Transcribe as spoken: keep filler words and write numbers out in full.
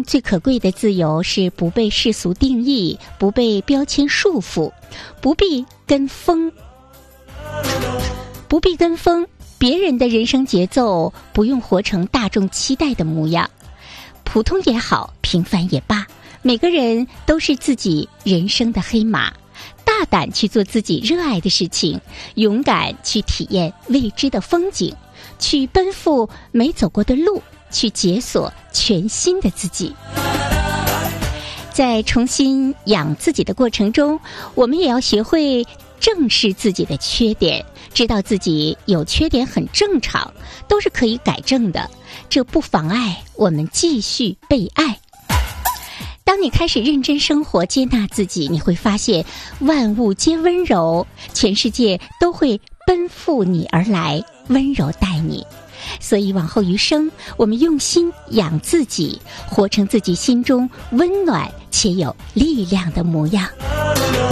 最可贵的自由是不被世俗定义，不被标签束缚，不必跟风，不必跟风，别人的人生节奏不用活成大众期待的模样。普通也好，平凡也罢，每个人都是自己人生的黑马。大胆去做自己热爱的事情，勇敢去体验未知的风景，去奔赴没走过的路，去解锁全新的自己。在重新养自己的过程中，我们也要学会正视自己的缺点，知道自己有缺点很正常，都是可以改正的，这不妨碍我们继续被爱。当你开始认真生活，接纳自己，你会发现万物皆温柔，全世界都会奔赴你而来，温柔待你。所以往后余生，我们用心养自己，活成自己心中温暖且有力量的模样。